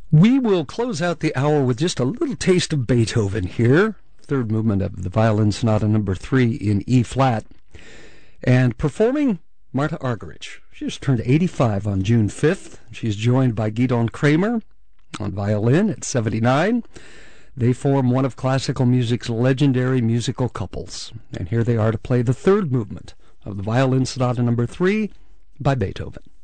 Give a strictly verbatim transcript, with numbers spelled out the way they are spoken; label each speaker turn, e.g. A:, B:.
A: We will close out the hour with just a little taste of Beethoven here. Third movement of the Violin Sonata number three in E flat. And performing Marta Argerich. She just turned eighty-five on June fifth. She's joined by Gidon Kramer on violin at seventy-nine. They form one of classical music's legendary musical couples. And here they are to play the third movement of the Violin Sonata number three by Beethoven.